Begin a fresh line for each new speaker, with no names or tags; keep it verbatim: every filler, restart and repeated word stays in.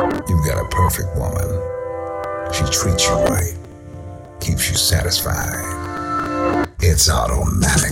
You've got a perfect woman. She treats you right, keeps you satisfied. It's automatic.